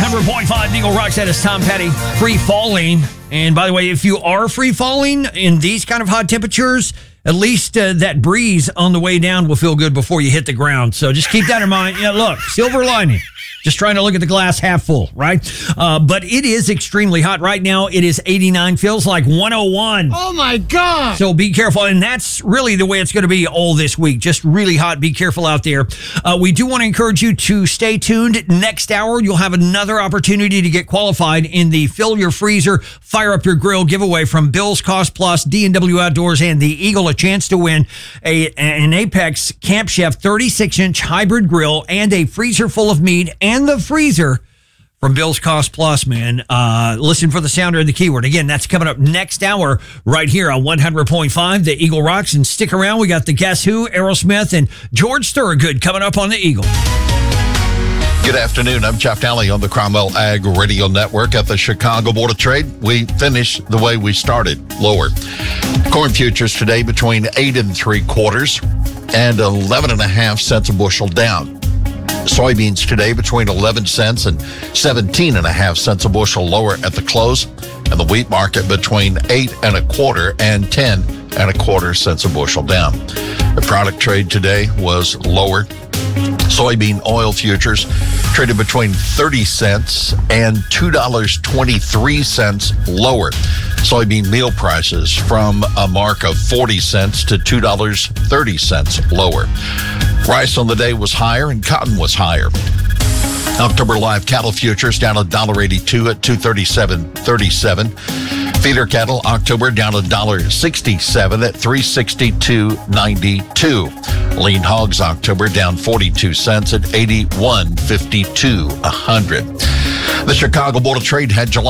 100.5 Eagle Rocks. That is Tom Petty, Free Falling. And by the way, if you are free falling in these kind of hot temperatures, at least that breeze on the way down will feel good before you hit the ground. So just keep that in mind. Yeah, look, silver lining. Just trying to look at the glass half full, right? But it is extremely hot right now. It is 89, feels like 101. Oh, my God. So be careful. And that's really the way it's going to be all this week. Just really hot. Be careful out there. We do want to encourage you to stay tuned. Next hour, you'll have another opportunity to get qualified in the Fill Your Freezer, Fire Up Your Grill giveaway from Bill's Cost Plus, D&W Outdoors, and the Eagle. A chance to win an Apex Camp Chef 36-inch hybrid grill and a freezer full of meat and the freezer from Bill's Cost Plus, man. Listen for the sounder and the keyword. Again, that's coming up next hour right here on 100.5, the Eagle Rocks. And stick around. We got the Guess Who, Aerosmith, and George Thorogood coming up on the Eagle. Good afternoon. I'm Jeff Daly on the Cromwell Ag Radio Network. At the Chicago Board of Trade, we finished the way we started, lower. Corn futures today between 8 3/4 and 11.5 cents a bushel down. Soybeans today between 11 cents and 17.5 cents a bushel lower at the close. And the wheat market between 8 1/4 and 10 1/4 cents a bushel down. The product trade today was lower. Soybean oil futures traded between 30 cents and $2.23 lower. Soybean meal prices from a mark of 40 cents to $2.30 lower. Rice on the day was higher and cotton was higher. October live cattle futures down $1.82 at 237.37. Feeder cattle October down $1.67 at 362.92. Lean hogs October down 42 cents at 81.52 a hundred. The Chicago Board of Trade had July